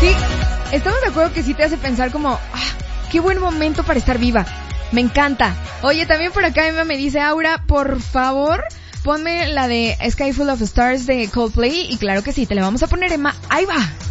Sí, estamos de acuerdo que sí te hace pensar como, qué buen momento para estar viva. Me encanta. Oye, también por acá Emma me dice, Aura, por favor, ponme la de Sky Full of Stars de Coldplay. Y claro que sí, te la vamos a poner, Emma. Ahí va.